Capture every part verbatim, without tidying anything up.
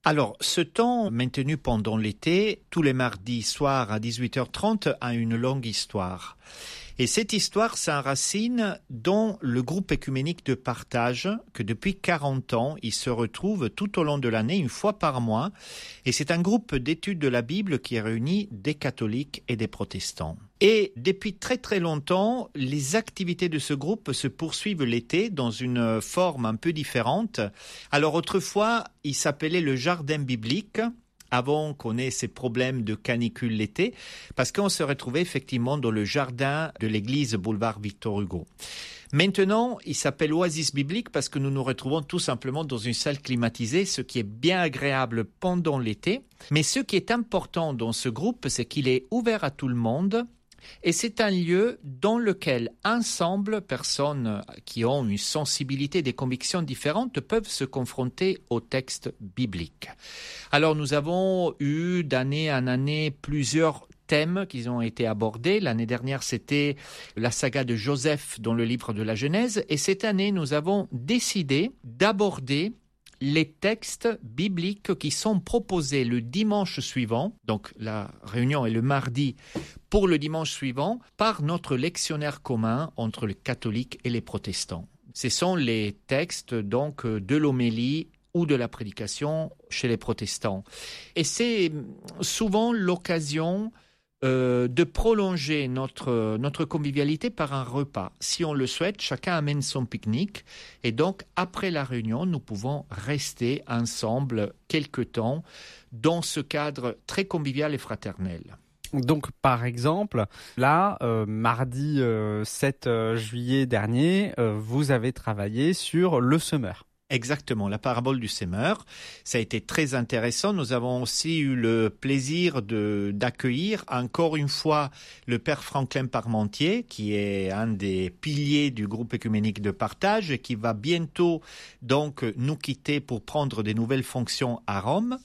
Alors, ce temps maintenu pendant l'été, tous les mardis soirs à dix-huit heures trente, a une longue histoire. Et cette histoire s'enracine dans le groupe œcuménique de partage que depuis quarante ans, il se retrouve tout au long de l'année, une fois par mois. Et c'est un groupe d'études de la Bible qui réunit des catholiques et des protestants. Et depuis très très longtemps, les activités de ce groupe se poursuivent l'été dans une forme un peu différente. Alors autrefois, il s'appelait le jardin biblique, avant qu'on ait ces problèmes de canicule l'été, parce qu'on se retrouvait effectivement dans le jardin de l'église boulevard Victor Hugo. Maintenant, il s'appelle Oasis biblique parce que nous nous retrouvons tout simplement dans une salle climatisée, ce qui est bien agréable pendant l'été. Mais ce qui est important dans ce groupe, c'est qu'il est ouvert à tout le monde. Et c'est un lieu dans lequel, ensemble, personnes qui ont une sensibilité, des convictions différentes peuvent se confronter au texte biblique. Alors, nous avons eu d'année en année plusieurs thèmes qui ont été abordés. L'année dernière, c'était la saga de Joseph dans le livre de la Genèse. Et cette année, nous avons décidé d'aborder les textes bibliques qui sont proposés le dimanche suivant, donc la réunion est le mardi pour le dimanche suivant, par notre lectionnaire commun entre les catholiques et les protestants. Ce sont les textes donc de l'homélie ou de la prédication chez les protestants. Et c'est souvent l'occasion Euh, de prolonger notre, notre convivialité par un repas. Si on le souhaite, chacun amène son pique-nique et donc après la réunion, nous pouvons rester ensemble quelque temps dans ce cadre très convivial et fraternel. Donc, par exemple, là, euh, mardi euh, sept juillet dernier, euh, vous avez travaillé sur le semeur. Exactement, la parabole du semeur. Ça a été très intéressant. Nous avons aussi eu le plaisir de, d'accueillir encore une fois le père Franklin Parmentier, qui est un des piliers du groupe œcuménique de partage et qui va bientôt donc nous quitter pour prendre des nouvelles fonctions à Rome.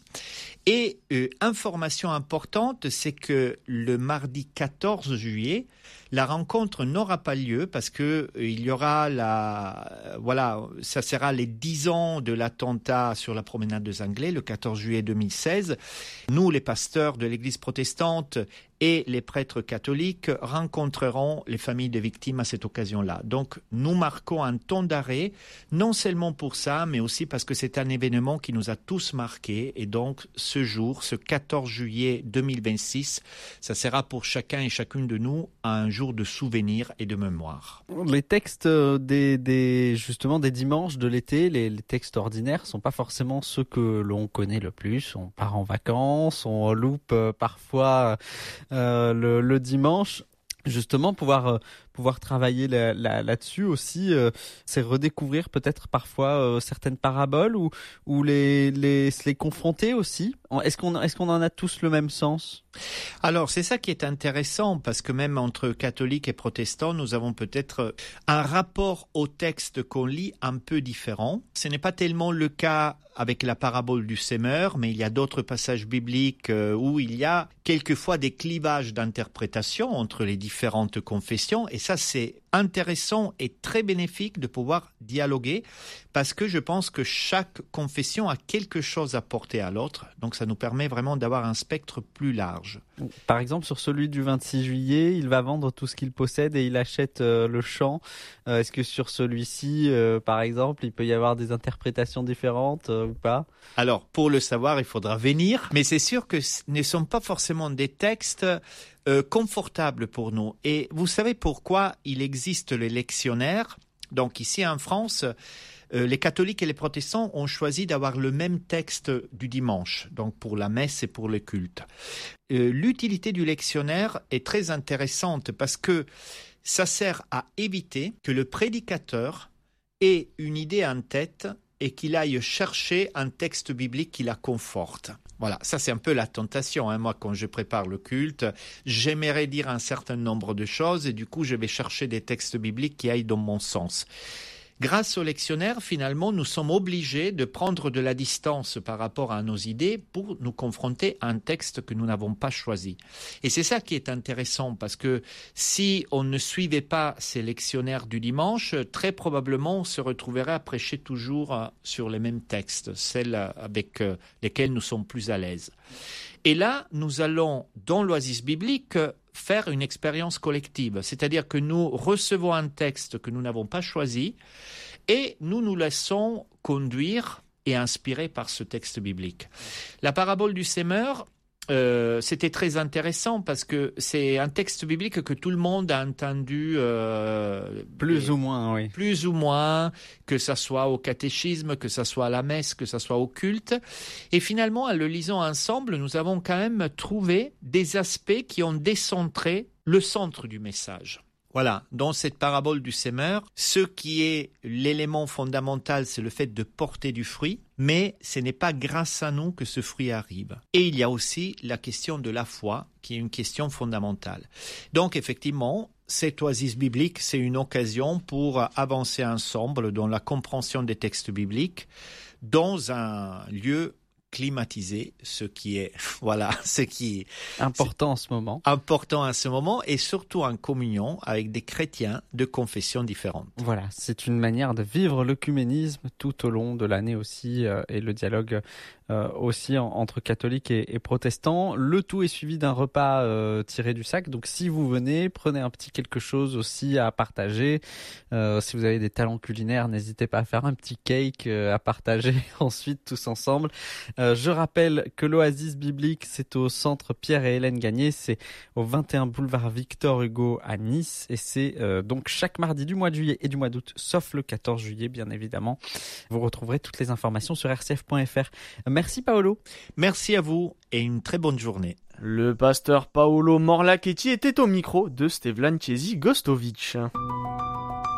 Et euh, information importante, c'est que le mardi quatorze juillet, la rencontre n'aura pas lieu parce que euh, il y aura la, euh, voilà, ça sera les dix ans de l'attentat sur la promenade des Anglais, le quatorze juillet deux mille seize. Nous, les pasteurs de l'Église protestante et les prêtres catholiques rencontreront les familles de victimes à cette occasion-là. Donc, nous marquons un temps d'arrêt, non seulement pour ça, mais aussi parce que c'est un événement qui nous a tous marqués. Et donc, ce jour, ce quatorze juillet deux mille vingt-six, ça sera pour chacun et chacune de nous un jour de souvenir et de mémoire. Les textes des, des justement des dimanches de l'été, les, les textes ordinaires, sont pas forcément ceux que l'on connaît le plus. On part en vacances, on loupe euh, parfois euh, le, le dimanche. Justement, pouvoir euh, pouvoir travailler là, là, là-dessus aussi, euh, c'est redécouvrir peut-être parfois euh, certaines paraboles ou ou les les les confronter aussi. Est-ce qu'on est-ce qu'on en a tous le même sens? Alors, c'est ça qui est intéressant, parce que même entre catholiques et protestants, nous avons peut-être un rapport au texte qu'on lit un peu différent. Ce n'est pas tellement le cas avec la parabole du semeur, mais il y a d'autres passages bibliques où il y a quelquefois des clivages d'interprétation entre les différentes confessions. Et ça, c'est intéressant et très bénéfique de pouvoir dialoguer, parce que je pense que chaque confession a quelque chose à porter à l'autre. Donc, ça nous permet vraiment d'avoir un spectre plus large. Par exemple, sur celui du vingt-six juillet, il va vendre tout ce qu'il possède et il achète euh, le champ. Euh, est-ce que sur celui-ci, euh, par exemple, il peut y avoir des interprétations différentes euh, ou pas? Alors, pour le savoir, il faudra venir. Mais c'est sûr que ce ne sont pas forcément des textes euh, confortables pour nous. Et vous savez pourquoi il existe les lectionnaires? Donc ici en France, euh, les catholiques et les protestants ont choisi d'avoir le même texte du dimanche, donc pour la messe et pour le culte. Euh, l'utilité du lectionnaire est très intéressante parce que ça sert à éviter que le prédicateur ait une idée en tête et qu'il aille chercher un texte biblique qui la conforte. Voilà, ça c'est un peu la tentation. Hein. Moi, quand je prépare le culte, j'aimerais dire un certain nombre de choses et du coup, je vais chercher des textes bibliques qui aillent dans mon sens. Grâce au lectionnaire, finalement, nous sommes obligés de prendre de la distance par rapport à nos idées pour nous confronter à un texte que nous n'avons pas choisi. Et c'est ça qui est intéressant, parce que si on ne suivait pas ces lectionnaires du dimanche, très probablement on se retrouverait à prêcher toujours sur les mêmes textes, celles avec lesquels nous sommes plus à l'aise. Et là, nous allons, dans l'Oasis biblique, faire une expérience collective. C'est-à-dire que nous recevons un texte que nous n'avons pas choisi et nous nous laissons conduire et inspirer par ce texte biblique. La parabole du semeur, Euh, c'était très intéressant parce que c'est un texte biblique que tout le monde a entendu euh, plus et, ou moins, oui. Plus ou moins, que ça soit au catéchisme, que ça soit à la messe, que ça soit au culte. Et finalement, en le lisant ensemble, nous avons quand même trouvé des aspects qui ont décentré le centre du message. Voilà, dans cette parabole du semeur, ce qui est l'élément fondamental, c'est le fait de porter du fruit, mais ce n'est pas grâce à nous que ce fruit arrive. Et il y a aussi la question de la foi, qui est une question fondamentale. Donc effectivement, cette oasis biblique, c'est une occasion pour avancer ensemble dans la compréhension des textes bibliques, dans un lieu climatisé, ce qui est voilà, ce qui est important en ce moment. Important à ce moment et surtout en communion avec des chrétiens de confessions différentes. Voilà, c'est une manière de vivre l'œcuménisme tout au long de l'année aussi euh, et le dialogue euh, aussi en, entre catholiques et, et protestants. Le tout est suivi d'un repas euh, tiré du sac. Donc si vous venez, prenez un petit quelque chose aussi à partager. Euh, si vous avez des talents culinaires, n'hésitez pas à faire un petit cake euh, à partager ensuite tous ensemble. Euh, je rappelle que l'Oasis biblique, c'est au centre Pierre et Hélène Gagné, c'est au vingt et un boulevard Victor Hugo à Nice et c'est euh, donc chaque mardi du mois de juillet et du mois d'août, sauf le quatorze juillet bien évidemment. Vous retrouverez toutes les informations sur r c f point f r. Merci Paolo. Merci à vous et une très bonne journée. Le pasteur Paolo Morlachetti était au micro de Stevlan Chiesi Gostovic.